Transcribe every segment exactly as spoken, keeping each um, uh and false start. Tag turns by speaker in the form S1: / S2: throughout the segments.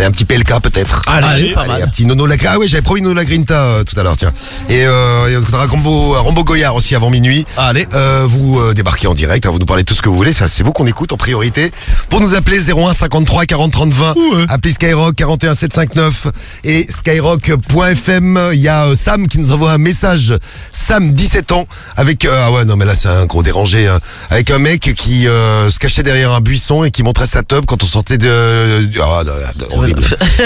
S1: Allez, un petit P L K peut-être.
S2: Allez, allez, pas
S1: Allez,
S2: mal.
S1: un petit Nono Lagrinta. Ah oui, j'avais promis Nono Lagrinta euh, tout à l'heure, tiens. Et euh, il y aura Rambo, Rambo Goyard aussi avant minuit.
S2: Allez.
S1: Euh, vous euh, débarquez en direct, hein, vous nous parlez tout ce que vous voulez, ça, c'est vous qu'on écoute en priorité. Pour nous appeler zéro un cinquante-trois quarante trente vingt,
S2: Ouais.
S1: appelez Skyrock quarante et un sept cent cinquante-neuf et skyrock point f m. Il y a euh, Sam qui nous envoie un message. Sam, dix-sept ans, avec euh, ah ouais non mais là c'est un gros dérangé, hein, avec un mec qui euh, se cachait derrière un buisson et qui montrait sa teub quand on sortait de, de, ah, de- de- horrible,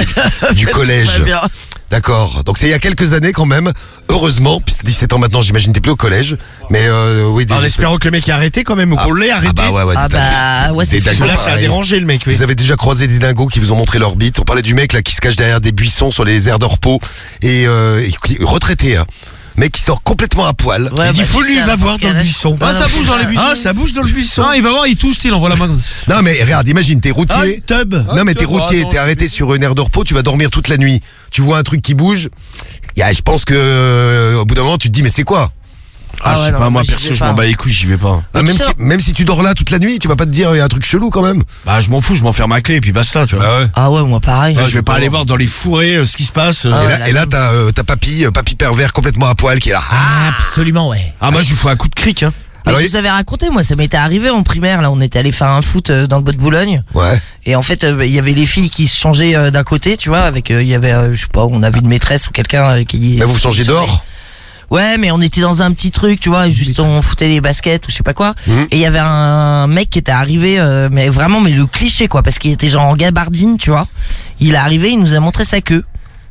S1: du collège.
S3: Très bien.
S1: D'accord. Donc c'est il y a quelques années quand même. Heureusement, puisque t'as dix-sept ans maintenant, j'imagine t'es plus au collège. Mais euh, oui, des
S2: En espérant que le mec ait arrêté quand même, ou qu'on l'ait
S1: Ah
S2: arrêté.
S1: bah ouais, ouais.
S3: Ah
S1: t'as-
S3: bah, ouais, c'est
S1: des
S2: Parce que
S1: dingos
S2: là, ça a
S1: pareil.
S2: dérangé le mec, oui.
S1: Vous avez déjà croisé des dingos qui vous ont montré leur bite. On parlait du mec là qui se cache derrière des buissons sur les aires de repos et, euh, et qui- retraité, hein. Mec qui sort complètement à poil.
S3: Ouais,
S2: Il dit
S3: bah,
S2: faut
S3: tu
S2: lui,
S3: sais, à
S2: va voir
S3: n'importe
S2: dans le
S3: quel âge.
S2: buisson.
S4: Ah, ça bouge dans les buissons.
S2: Ah, ça bouge dans le buisson.
S4: Non, il va voir, il touche, il envoie la main.
S1: Non mais regarde, imagine, t'es
S2: Ah,
S1: routier.
S2: une tub.
S1: Non mais
S4: tu
S1: t'es
S4: vois,
S1: routier,
S4: attends,
S1: t'es arrêté sur une aire de repos, tu vas dormir toute la nuit. Tu vois un truc qui bouge. Y a, je pense que euh, au bout d'un moment tu te dis mais c'est quoi?
S2: Ah,
S3: Ah
S2: je
S3: ouais,
S2: sais
S3: non,
S2: pas,
S3: moi,
S2: moi
S3: j'y
S2: perso,
S3: vais
S2: je
S3: pas.
S2: m'en bats les couilles, j'y vais pas.
S1: Ah,
S3: Mais
S1: même,
S3: tu
S1: si,
S3: sors-
S1: même si tu dors là toute la nuit, tu vas pas te dire il y a un truc chelou quand même.
S2: Bah, je m'en fous, je m'enferme ma clé et puis basta, tu vois.
S4: Bah ouais.
S3: Ah ouais, moi pareil.
S2: Enfin, je vais pas aller voir dans les fourrés euh, ce qui se passe. euh.
S3: Ah
S1: et
S3: ouais,
S1: là,
S3: la
S1: et là
S3: même.
S1: t'as euh, t'as papy, euh, papy pervers complètement à poil qui est là. Ah,
S4: Absolument, ouais.
S2: Ah, moi, je lui fous un coup de cric, hein.
S3: Mais
S1: alors,
S3: je
S1: il-
S3: vous avais raconté, moi, ça m'était arrivé en primaire. Là, on était allé faire un foot euh, dans le bois de Boulogne.
S1: ouais.
S3: Et en fait, euh, il y avait les filles qui se changeaient euh, d'un côté, tu vois, avec, euh, il y avait, euh, je sais pas, on avait une maîtresse ou quelqu'un euh, qui.
S1: Mais vous changez d'or.
S3: Ouais, mais on était dans un petit truc, tu vois, juste on foutait les baskets ou je sais pas quoi.
S1: Mhm.
S3: Et il y avait un mec qui était arrivé, euh, mais vraiment, mais le cliché, quoi, parce qu'il était genre en gabardine, tu vois. Il est arrivé, il nous a montré sa queue.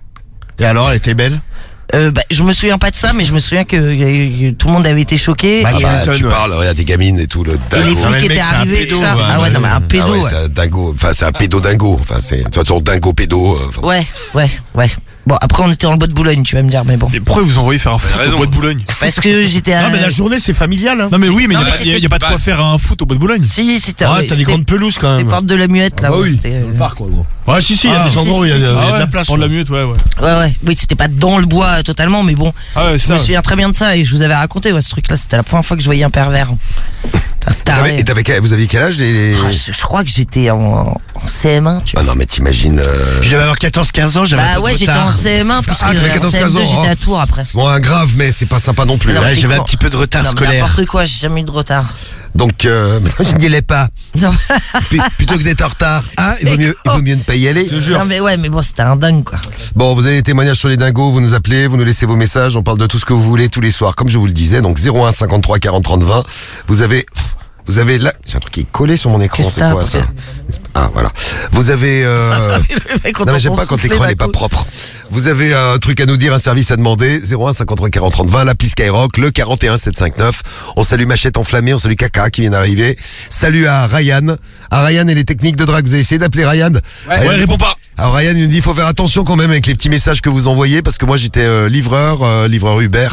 S2: Et alors, elle était belle?
S3: Euh, bah, je me souviens pas de ça, mais je me souviens que euh, tout le monde avait été choqué.
S2: Bah,
S3: et,
S1: Ah
S2: tu
S1: bah,
S2: m'étonnes,
S1: tu
S2: ouais.
S1: parles, regarde des gamines et tout le
S3: et
S1: dingo.
S3: les
S2: Non,
S3: filles
S2: mais
S3: qui
S2: le mec,
S3: étaient
S2: c'est un
S3: arrivées,
S2: pédo,
S3: tout ça.
S2: ouais,
S3: Ah ouais,
S2: ouais,
S3: non, mais un
S2: ouais.
S3: pédo,
S1: Ah ouais,
S3: ouais.
S1: c'est un dingo. Enfin, c'est un pédo dingo. Enfin, c'est de toute façon dingo pédo. euh, enfin,
S3: Ouais, ouais, ouais. Bon, après, on était dans le bois de Boulogne, tu vas me dire, mais bon.
S4: Et pourquoi vous envoyez faire un foot
S5: raison.
S4: au bois de Boulogne?
S3: Parce que j'étais à.
S2: Non, mais la journée, c'est familial, hein.
S4: Non, mais oui, mais il
S3: Non,
S4: n'y a,
S3: mais
S4: pas- y a-
S3: c'était-
S4: y a pas de quoi faire un foot au bois de Boulogne.
S3: Si, c'était.
S2: Ah,
S3: mais
S2: t'as des
S3: c'était-
S2: grandes pelouses quand
S3: C'était
S2: même.
S3: porte de la Muette, là.
S4: bah
S3: ouais,
S4: oui.
S3: c'était, euh,
S4: Parc, quoi, gros.
S2: Ouais, si, si, il y a
S3: Ah,
S2: des
S3: si,
S2: endroits
S3: si,
S2: où il y a
S3: si,
S2: de
S3: si.
S2: il y a
S4: Ah
S2: de
S4: ouais,
S2: la place.
S4: prendre la
S2: ouais.
S4: mute, ouais, ouais.
S3: Ouais, ouais. Oui, c'était pas dans le bois euh, totalement, mais bon.
S4: Ah ouais,
S3: Je
S4: ça.
S3: me souviens très bien de ça et je vous avais raconté, ouais, ce truc-là. C'était la première fois que je voyais un pervers. T'as
S1: Et
S3: taré.
S1: t'avais- et t'avais quel- vous aviez quel âge les, les-
S3: Ah, je, je crois que j'étais en, en C M un, tu
S1: Ah
S3: vois.
S1: non mais t'imagines. euh,
S2: Je devais avoir quatorze quinze ans, j'avais
S3: Bah
S2: pas de
S3: ouais, j'étais
S2: retard.
S3: en C M un, puisque
S1: Ah, t'avais
S3: en
S1: quatorze,
S3: C M deux,
S1: quinze ans,
S3: j'étais
S1: hein.
S3: à Tours après.
S1: Bon, un grave, mais c'est pas sympa non plus.
S3: Non,
S1: hein.
S3: mais
S2: Ouais,
S3: t'es
S2: j'avais un
S3: con.
S2: petit peu de retard
S3: Non, mais
S2: scolaire.
S3: n'importe quoi, j'ai jamais eu de retard.
S1: Donc, euh, je n'y allais pas.
S3: Non,
S1: P- Plutôt que d'être en retard, hein, il vaut mieux, il vaut mieux ne pas y aller.
S3: non, mais ouais, mais bon, c'était un dingue, quoi.
S1: Bon, vous avez des témoignages sur les dingos, vous nous appelez, vous nous laissez vos messages, on parle de tout ce que vous voulez tous les soirs, comme je vous le disais. Donc zéro un cinquante-trois quarante trente vingt. Vous avez, vous avez là, j'ai un truc qui est collé sur mon écran,
S3: Qu'est-ce
S1: c'est
S3: que
S1: quoi
S3: t'as,
S1: ça? Ah voilà. Vous avez. Euh... Non mais j'aime pas quand l'écran n'est pas propre. Vous avez un truc à nous dire, un service à demander. zéro un cinquante-trois quarante trente vingt, l'appli Skyrock, le quarante et un sept cent cinquante-neuf. On salue Machette enflammée, on salue Kaka qui vient d'arriver. Salut à Ryan. À Ryan et les techniques de drague. Vous avez essayé d'appeler Ryan? Ryan,
S4: Ouais, réponds pas.
S1: Alors Ryan il nous dit il faut faire attention quand même avec les petits messages que vous envoyez parce que moi j'étais euh, livreur, euh, livreur Uber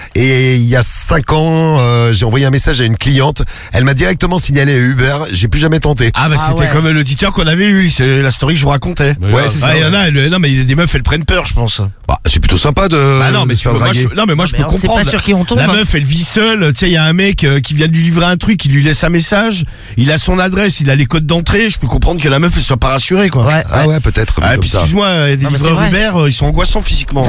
S1: et il y a cinq ans euh, j'ai envoyé un message à une cliente. Elle m'a directement signalé à Uber. J'ai plus jamais tenté.
S2: Ah, bah
S3: Ah
S2: c'était
S3: ouais.
S2: comme l'auditeur qu'on avait eu, c'est la story que je vous racontais.
S1: Ouais, c'est ça,
S2: Ah, il y en
S1: ouais.
S2: a, elle- non, mais il y a des meufs, elles prennent peur, je pense.
S1: Bah, c'est plutôt sympa de.
S2: Bah non, mais
S1: de
S2: tu
S1: se faire
S2: vois, moi,
S1: draguer.
S2: je, non, mais moi, je
S3: Mais
S2: peux
S3: on sait
S2: comprendre.
S3: pas sur qui on tombe,
S2: La
S3: hein.
S2: meuf, elle vit seule. Tu sais, il y a un mec euh, qui vient de lui livrer un truc, il lui laisse un message, il a son adresse, il a les codes d'entrée. Je peux comprendre que la meuf, elle soit pas rassurée, quoi.
S3: Ouais,
S1: Ah ouais, peut-être.
S2: Ah,
S1: comme
S2: puis
S1: ça.
S2: excuse-moi, euh, des
S3: Non, mais c'est
S2: livreurs
S3: vrai.
S2: Uber, euh, ils sont angoissants physiquement.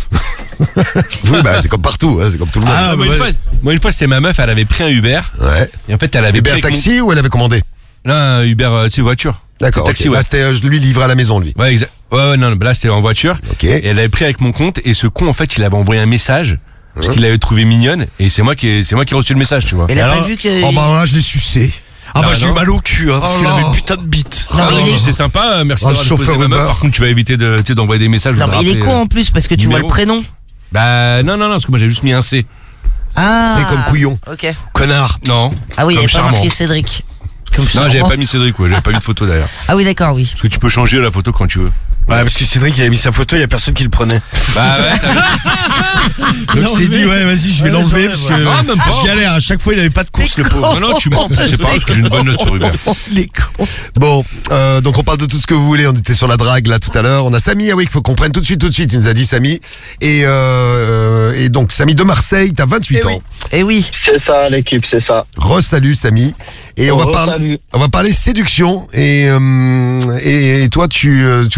S1: Oui, bah c'est comme partout, hein, c'est comme tout le monde.
S2: Ah,
S5: moi,
S2: bah,
S5: une fois, moi, une fois, c'était ma meuf, elle avait pris un Uber.
S1: Ouais.
S5: Et en fait, elle avait
S1: Uber
S5: pris avec
S1: taxi ou elle avait commandé?
S5: mon- Là, un Uber, euh, tu sais, voiture.
S1: D'accord.
S5: Taxi,
S1: ok.
S5: ouais.
S1: Là c'était euh, lui livré à la maison lui.
S5: Ouais, exact. Ouais, ouais, non, bah là, c'était en voiture.
S1: Ok.
S5: Et elle avait pris avec mon compte. Et ce con, en fait, il avait envoyé un message. Parce
S1: Hein
S5: qu'il l'avait trouvé mignonne. Et c'est moi qui ai, c'est moi qui ai reçu le message, tu vois.
S3: Mais il a
S2: alors-
S3: pas vu que.
S1: Oh bah là je l'ai sucé.
S2: Ah, bah,
S5: Ah,
S2: j'ai eu
S5: non.
S2: mal au cul, hein, parce
S1: Oh
S2: qu'il
S1: là.
S2: avait une putain de bite.
S3: Non,
S5: Ah,
S3: mais il est-
S5: c'est sympa, euh, merci
S1: Oh, le
S5: d'avoir déposé
S1: chauffeur
S5: ma meuf.
S1: Uber.
S5: Par contre, tu vas éviter de, tu sais, d'envoyer des messages.
S3: Non,
S5: ou de
S3: mais il est
S5: rappeler,
S3: con
S5: euh,
S3: en plus parce que tu vois le
S5: numéro.
S3: prénom.
S5: Bah, non, non, non, parce que moi, j'ai juste mis un C.
S3: Ah.
S1: C'est comme couillon.
S3: Ok.
S2: Connard.
S5: Non.
S3: Ah oui, il
S5: Comme
S3: n'y avait pas
S5: charmant.
S3: marqué Cédric. Comme
S5: Non,
S3: charmant.
S5: j'avais pas mis Cédric, ouais. J'avais pas mis de photo d'ailleurs.
S3: Ah oui, d'accord, oui.
S5: Parce que tu peux changer la photo quand tu veux.
S2: Ouais, parce que Cédric, il avait mis sa photo, il y a personne qui le prenait.
S5: Bah, ouais.
S2: Donc, il s'est dit, ouais, vas-y, je vais
S4: Ouais,
S2: l'enlever,
S4: j'enlève,
S2: parce
S4: ouais.
S2: que
S5: Non, même pas.
S2: je galère. À chaque fois, il avait pas de course, le pauvre.
S5: Non, non, tu mens. C'est pas parce que j'ai une bonne note sur Uber.
S3: Les cons.
S1: Bon, euh, donc on parle de tout ce que vous voulez. On était sur la drague là tout à l'heure. On a Samy, ah oui, qu'il faut qu'on prenne tout de suite, tout de suite. Il nous a dit Samy. Et, euh, et donc Samy de Marseille, t'as vingt-huit
S6: Eh
S1: ans.
S6: oui.
S3: Eh oui.
S6: C'est ça, l'équipe, c'est ça.
S1: Re-salut Samy. Et on va, parler,
S6: Re-salut.
S1: on va parler séduction. Et, euh, et, et toi, tu, euh, tu